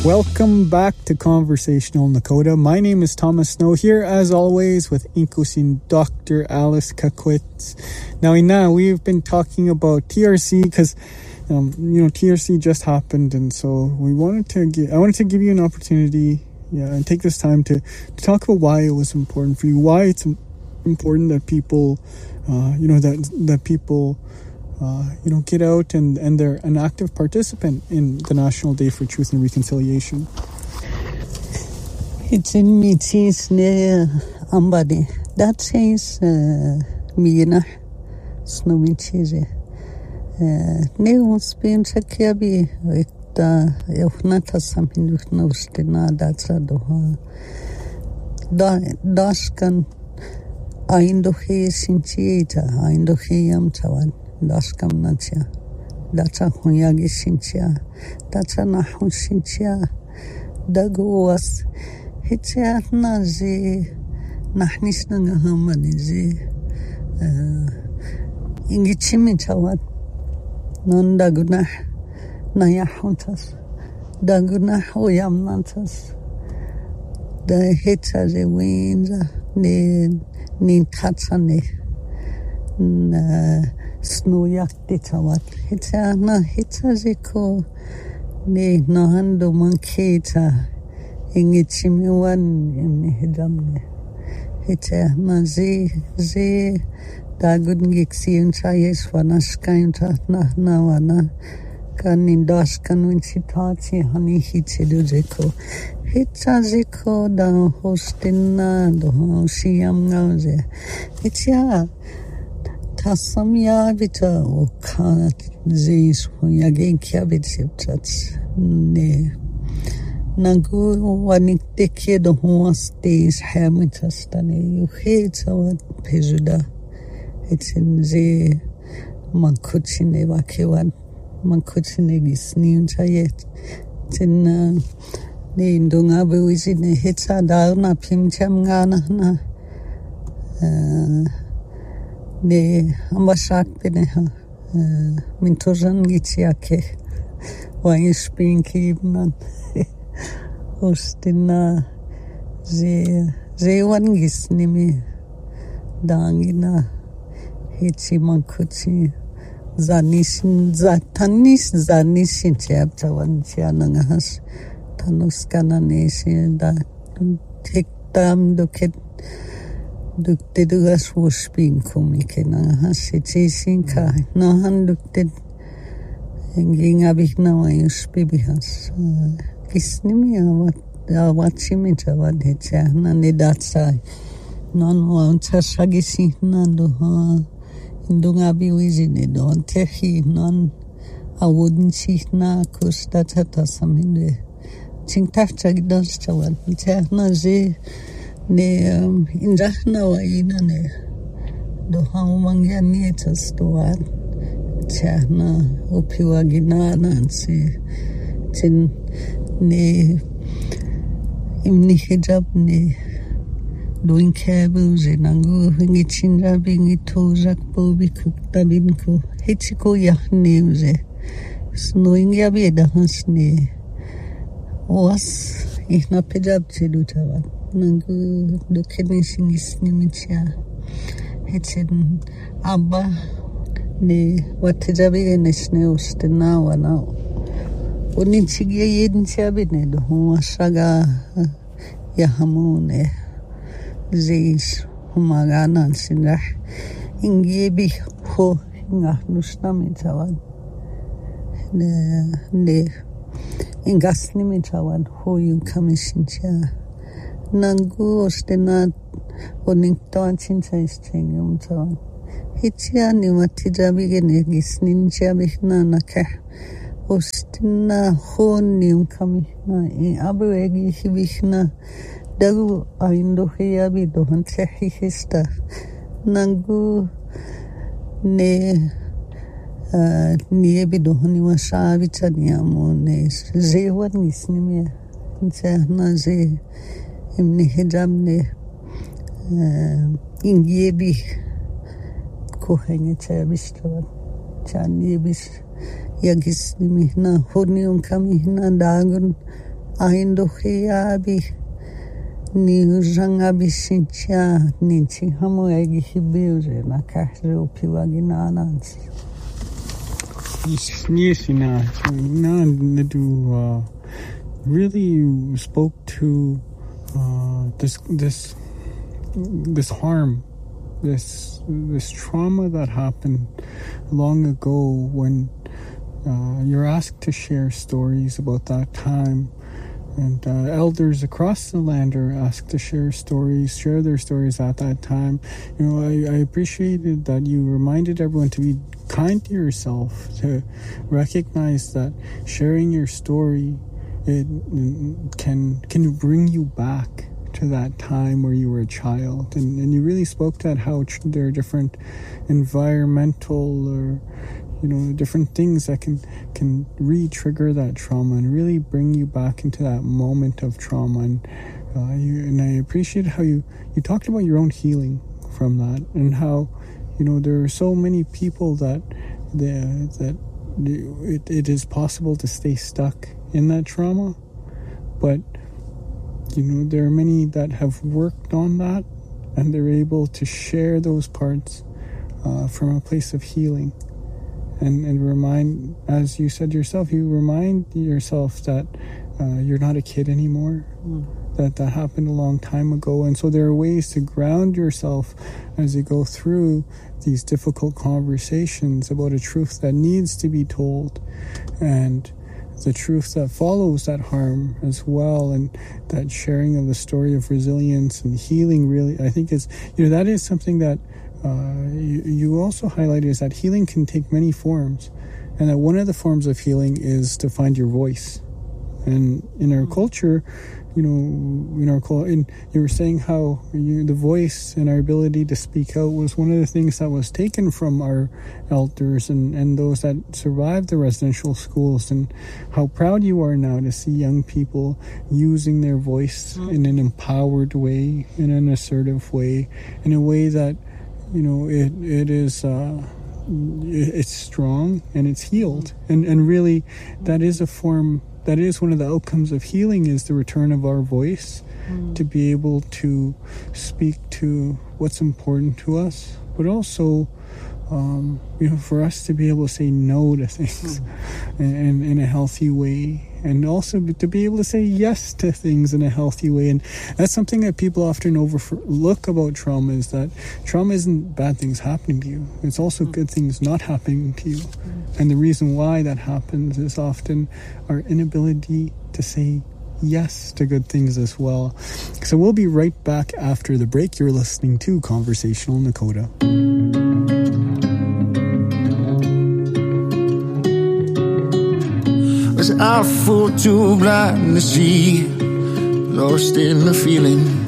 Welcome back to Conversational Nakota. My name is Thomas Snow, here as always with Inkusin Dr. Alice Kakwitz. Now, we've been talking about TRC because TRC just happened, and so I wanted to give you an opportunity, and take this time to talk about why it was important for you, why it's important that people, that people, get out and they're an active participant in the National Day for Truth and Reconciliation. It's in me teeth near ambadi. That says Mina Snowichize. Neon spin Sakiabi, the Yofnata something Nostina, that's a doha. Daskan Aindohe Sinchieta, Aindohe Yamtawan. Daskam natia, dacha hunyagi sinchia, dacha nahun sinchia, daguas, hitya nazi, nahnis nangahamani zi, ingichimi chawat, non dagunah, nayahuntas, dagunah oyamnantas, da hitya zi winza, ni katsani, Snowjakt tawat. Hitsa ziko ne nahando manketa ingitsimiwan imni hidamne. Hitsa na zi dagun giksiun chayes vanashkain na wana kanin daskan winchitati hani hitsidu ziko. Hitsa ziko da hostina do siyam ngauze. Hitsa Tasamia vita o kanat zis hunyagin kiabitsiptats ne nagu wanik tekje de hoas des hermitastane you hate our pejuda it's in ze mankuchine wakewan mankuchine gisniun chayet tin ne indunga buizine hitsa dauna pimcham ngana na ne ambasak bine ha min tojan gitsjake wa inspin kibnan ostina ze wangis nimi dangina hitsi mankuchi zanisin chaptawan chianangas tanuskana nesi da tektam duket Dukte dugas wospin komikena hasitsin ka nahan dukte engin abich na spibihas kisnimi awatsimita wadhetsa na nedatsa non wanta sagisi nando indungabi wizine don tehi non awudnsi na kustata saminde chingtafta gidas chawan na ze ne indahna wa ina ne do haumangya nietas doan chana opiwa ginana si tin ne imni hijab ne doin kebu zinangu hingi chinja bingi tozak bobi kukta binku hitiko yahne uze snoingya beda hasne was ihna pijab chidutawan Nangu dukene singis nimicha hitsin abba ne watijabi enesne ustina wana unichigia yedinchabi ne do wasaga yahamune zis humagana sinah ingebi ho inga nusnamitawan ne ingasni mitawan ho yunkamishincha Nangu ostina oniktoan chincha istingum tawan. Hitsia ni watijabi gene gisnincha bihna nakah. Ostina hon ni unkamisna abu egi hibihna dagu aindo hiyabi dohan tehi hista. Nangu ne niebi dohani wasabi chaniamu ne zewan gisnimia. Hitsia ze imni hijamne ingebi kohenge chabishtavan chani bis yagis nimihna honi unkami hina dagun Aindohiabi Niuzangabi Sincha Ninti Hamuegi Hibiuze Nakahru Piwaginanansi. Yes, Nadu really spoke to this harm, this trauma that happened long ago when you're asked to share stories about that time. And elders across the land are asked to share their stories at that time. I appreciated that you reminded everyone to be kind to yourself, to recognize that sharing your story, it can bring you back to that time where you were a child. And you really spoke to that, how there are different environmental or different things that can re-trigger that trauma and really bring you back into that moment of trauma. And I appreciate how you talked about your own healing from that, and how there are so many people that it is possible to stay stuck in that trauma, but there are many that have worked on that, and they're able to share those parts from a place of healing. And remind, as you said yourself, you remind yourself that you're not a kid anymore, that happened a long time ago. And so there are ways to ground yourself as you go through these difficult conversations about a truth that needs to be told, and the truth that follows that harm as well. And that sharing of the story of resilience and healing, really, I think is, that is something that you also highlighted, is that healing can take many forms, and that one of the forms of healing is to find your voice. And in our culture, you were saying how the voice and our ability to speak out was one of the things that was taken from our elders and those that survived the residential schools, and how proud you are now to see young people using their voice in an empowered way, in an assertive way, in a way that it is it's strong and it's healed, and really that is one of the outcomes of healing, is the return of our voice, to be able to speak to what's important to us, but also for us to be able to say no to things and in a healthy way, and also to be able to say yes to things in a healthy way. And that's something that people often overlook about trauma, is that trauma isn't bad things happening to you. It's also good things not happening to you. And the reason why that happens is often our inability to say yes to good things as well. So we'll be right back after the break. You're listening to Conversational Nakota. Was I fool too blind to see, lost in the feeling?